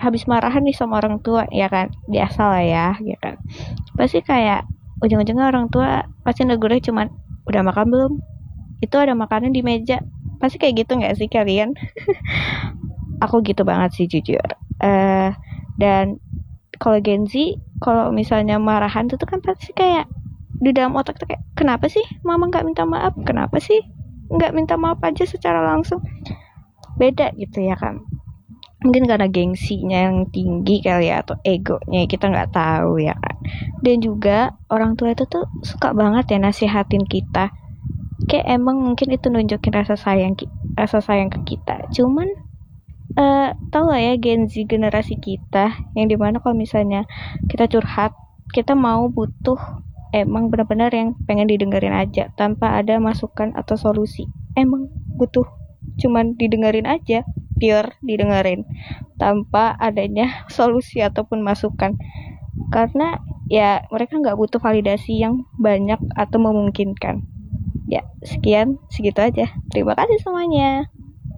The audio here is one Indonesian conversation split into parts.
habis marahan nih sama orang tua, ya kan, biasa lah ya, ya kan, pasti kayak ujung-ujungnya orang tua pasti negurnya cuman udah makan belum, itu ada makanan di meja, pasti kayak gitu nggak sih kalian? Aku gitu banget sih jujur. Dan kalau Gen Z, kalau misalnya marahan tuh kan pasti kayak di dalam otak tuh kayak, kenapa sih mama nggak minta maaf, kenapa sih nggak minta maaf aja secara langsung, beda gitu ya kan. Mungkin karena gengsinya yang tinggi kali ya, atau egonya, kita nggak tahu ya kan. Dan juga orang tua itu tuh suka banget ya nasihatin kita, kayak emang mungkin itu nunjukin rasa sayang ke kita. Cuman tau lah ya Gen Z generasi kita, yang dimana kalau misalnya kita curhat, kita butuh emang benar-benar yang pengen didengerin aja tanpa ada masukan atau solusi. Emang butuh cuman didengerin aja, pure didengerin tanpa adanya solusi ataupun masukan, karena ya mereka nggak butuh validasi yang banyak atau memungkinkan. Ya sekian, segitu aja, terima kasih semuanya.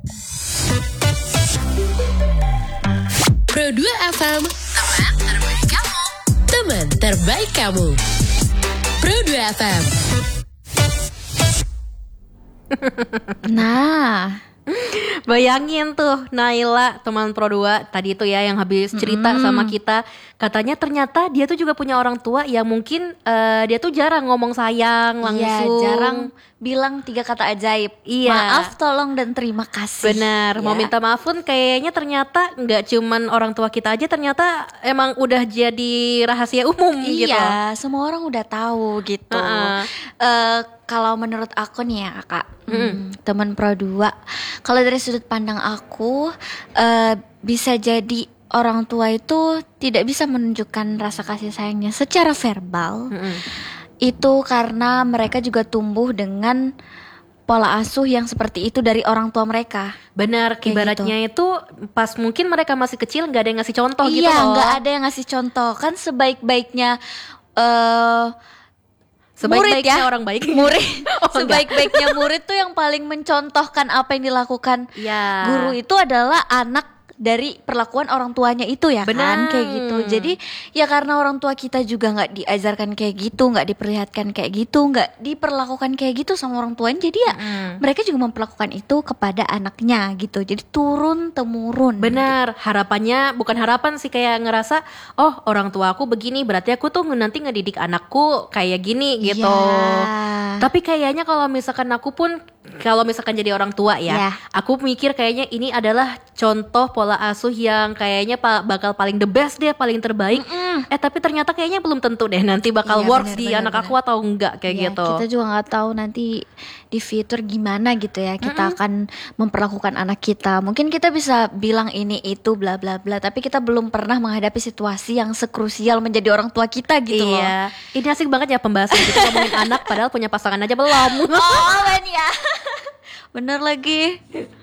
Pro 2 FM, teman terbaik kamu. Teman terbaik kamu. Pro 2 FM. Nah, bayangin tuh Naila, teman Pro 2 tadi itu ya yang habis cerita sama kita. Katanya ternyata dia tuh juga punya orang tua yang mungkin dia tuh jarang ngomong sayang langsung. Iya, jarang bilang 3 kata ajaib. Iya. Maaf, tolong, dan terima kasih. Benar, mau minta maaf pun kayaknya ternyata nggak cuman orang tua kita aja, ternyata emang udah jadi rahasia umum gitu. Iya, semua orang udah tahu gitu. Kalau menurut aku nih ya kakak, teman Pro 2, kalau dari sudut pandang aku, bisa jadi orang tua itu tidak bisa menunjukkan rasa kasih sayangnya secara verbal. Itu karena mereka juga tumbuh dengan pola asuh yang seperti itu dari orang tua mereka. Benar, ibaratnya itu pas mungkin mereka masih kecil nggak ada yang ngasih contoh gitu loh. Iya, nggak ada yang ngasih contoh. Kan sebaik-baiknya sebaik-baiknya murid ya, orang baik. Murid, sebaik-baiknya murid tuh yang paling mencontohkan apa yang dilakukan guru itu adalah anak dari perlakuan orang tuanya itu ya. Benar. Kan kayak gitu. Jadi ya karena orang tua kita juga nggak diajarkan kayak gitu, nggak diperlihatkan kayak gitu, nggak diperlakukan kayak gitu sama orang tuanya, jadi ya mereka juga memperlakukan itu kepada anaknya gitu. Jadi turun temurun. Benar, harapannya bukan harapan sih, kayak ngerasa oh orang tua aku begini, berarti aku tuh nanti ngedidik anakku kayak gini gitu. Ya. Tapi kayaknya kalau misalkan aku pun, kalau misalkan jadi orang tua ya, aku mikir kayaknya ini adalah contoh pola asuh yang kayaknya bakal paling the best deh, paling terbaik. Tapi ternyata kayaknya belum tentu deh nanti bakal works di anak aku atau enggak kayak gitu. Kita juga nggak tahu nanti di future gimana gitu ya, kita akan memperlakukan anak kita. Mungkin kita bisa bilang ini itu bla bla bla, tapi kita belum pernah menghadapi situasi yang sekrusial menjadi orang tua kita gitu loh. Ini asik banget ya pembahasan kita ngomongin anak padahal punya pasangan aja belum. Oh, ya. Bener lagi.